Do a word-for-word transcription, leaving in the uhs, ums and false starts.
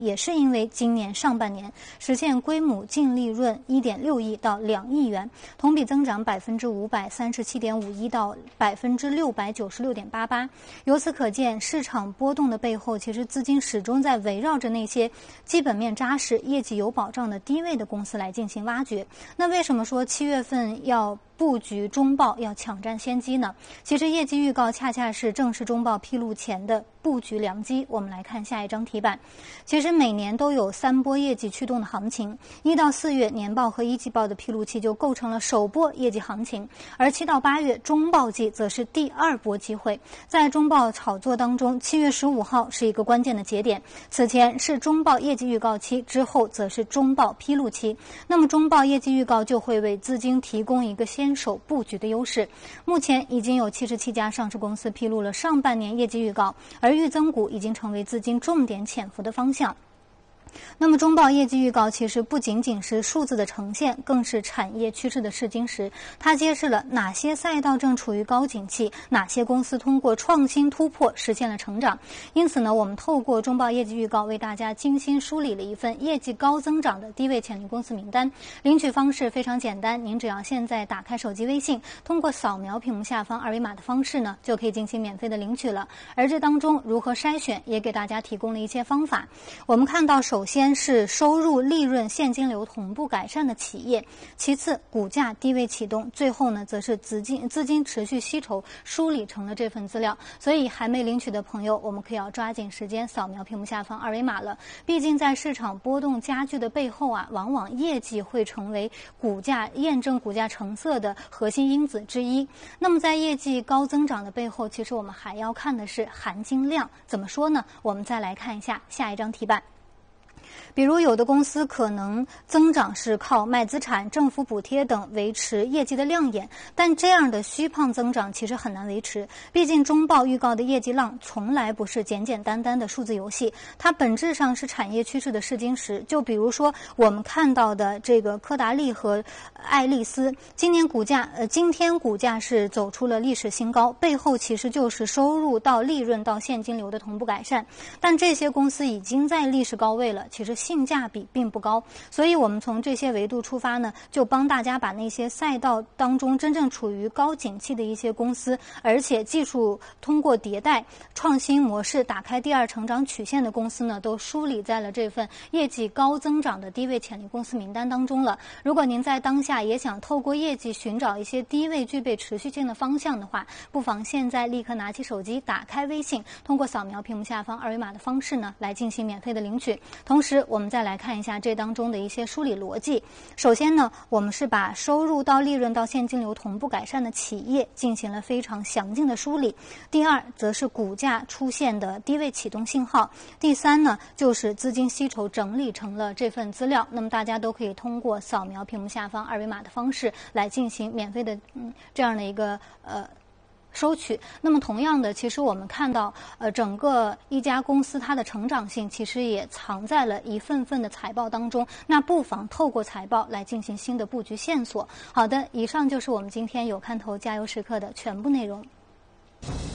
也是因为今年上半年实现规模净利润 一点六亿到两亿元，同比增长百分之五百三十七点五一到百分之六百九十六点八八。由此可见，市场波动的背后，其实资金始终在围绕着那些基本面扎实、业绩有保障的低位的公司来进行挖掘。那为什么说七月份要布局中报要抢占先机呢？其实业绩预告恰恰是正式中报披露前的布局良机。我们来看下一张题板。其实每年都有三波业绩驱动的行情，一到四月年报和一季报的披露期就构成了首波业绩行情，而七到八月中报季则是第二波机会。在中报炒作当中，七月十五号是一个关键的节点，此前是中报业绩预告期，之后则是中报披露期。那么中报业绩预告就会为资金提供一个先手布局的优势。目前已经有七十七家上市公司披露了上半年业绩预告，而预增股已经成为资金重点潜伏的方向。那么中报业绩预告其实不仅仅是数字的呈现，更是产业趋势的试金石。它揭示了哪些赛道正处于高景气，哪些公司通过创新突破实现了成长。因此呢，我们透过中报业绩预告为大家精心梳理了一份业绩高增长的低位潜力公司名单。领取方式非常简单，您只要现在打开手机微信，通过扫描屏幕下方二维码的方式呢，就可以进行免费的领取了。而这当中如何筛选，也给大家提供了一些方法。我们看到首先是收入、利润、现金流同步改善的企业，其次股价低位启动，最后呢则是资金资金持续吸筹梳理成了这份资料。所以还没领取的朋友，我们可以要抓紧时间扫描屏幕下方二维码了。毕竟在市场波动加剧的背后啊，往往业绩会成为股价验证股价成色的核心因子之一。那么在业绩高增长的背后，其实我们还要看的是含金量。怎么说呢？我们再来看一下下一张题板。比如有的公司可能增长是靠卖资产、政府补贴等维持业绩的亮眼，但这样的虚胖增长其实很难维持。毕竟中报预告的业绩浪从来不是简简单单的数字游戏，它本质上是产业趋势的试金石。就比如说我们看到的这个科达利和爱丽丝，今年股价呃今天股价是走出了历史新高，背后其实就是收入到利润到现金流的同步改善。但这些公司已经在历史高位了，其实性价比并不高，所以我们从这些维度出发呢，就帮大家把那些赛道当中真正处于高景气的一些公司，而且技术通过迭代、创新模式打开第二成长曲线的公司呢，都梳理在了这份业绩高增长的低位潜力公司名单当中了。如果您在当下也想透过业绩寻找一些低位具备持续性的方向的话，不妨现在立刻拿起手机，打开微信，通过扫描屏幕下方二维码的方式呢，来进行免费的领取。同时我们再来看一下这当中的一些梳理逻辑。首先呢，我们是把收入到利润到现金流同步改善的企业进行了非常详尽的梳理。第二，则是股价出现的低位启动信号。第三呢，就是资金吸筹整理成了这份资料。那么大家都可以通过扫描屏幕下方二维码的方式来进行免费的嗯这样的一个呃收取。那么同样的，其实我们看到呃整个一家公司它的成长性其实也藏在了一份份的财报当中，那不妨透过财报来进行新的布局线索。好的，以上就是我们今天有看头加油时刻的全部内容。